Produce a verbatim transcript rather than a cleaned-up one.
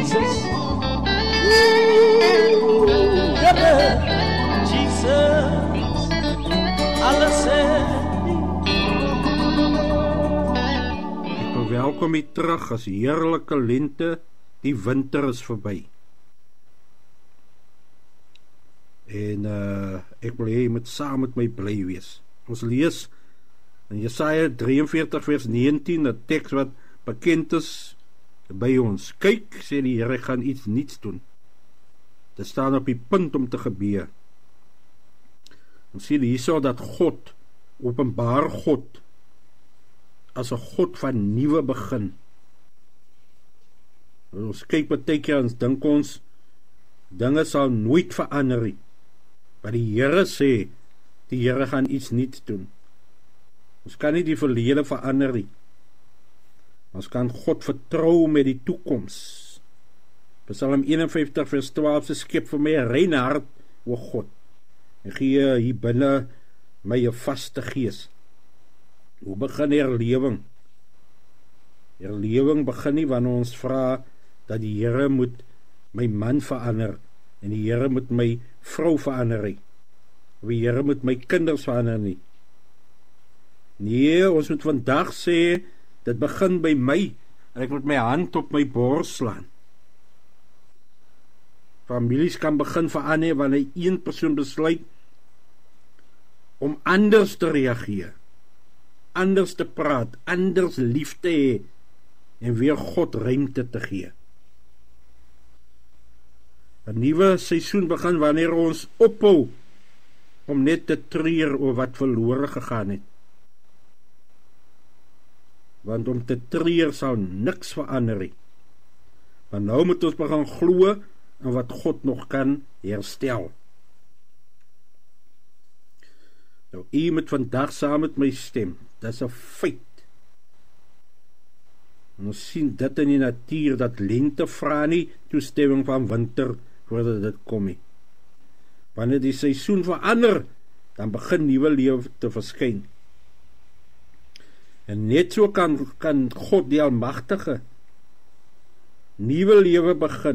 Jesus. Here, Jesus. Alles Ek verwelkom u terug as heerlike lente, die winter is verby. En uh, ek wil hê jy moet saam met my bly wees. Ons lees in Jesaja drieënveertig vers negentien, 'n teks wat bekend is by ons. Kyk, sê die Here, gaan iets niets doen. Dit staan op die punt om te gebeur. Ons sien hierso dat God, openbaar God, as 'n God van nuwe begin. Ons kyk partykeer, ons dink ons, dinge sal nooit verander nie. Maar die Here sê, die Here gaan iets niets doen. Ons kan nie die verlede verander nie. Ons kan God vertrou met die toekoms. Psalm eenenvyftig vers twaalf sê, skep vir my 'n rein hart, o God, en gee hier binne my 'n vaste gees. Hoe begin herlewing? Herlewing begin nie wanneer ons vra dat die Here moet my man verander en die Here moet my vrou verander nie. Of die Here moet my kinders verander nie. Nee, ons moet vandag sê, dit begin by my, en ek moet my hand op my bors slaan. Families kan begin verander wanneer een persoon besluit om anders te reageer, anders te praat, anders lief te hê, en weer God ruimte te gee. 'n Nuwe seisoen begin wanneer ons ophou om net te treur oor wat verlore gegaan het. Want om te treur sal niks verander nie. Maar nou moet ons begin glo in wat God nog kan herstel. Nou, u moet vandag saam met my stem. Dit is 'n feit. En ons sien dit in die natuur, dat lente vra nie toestemming van winter voordat dit kom nie. Wanneer die seisoen verander, dan begin nuwe lewe te verskyn. En net so kan, kan God die Almagtige nuwe lewe begin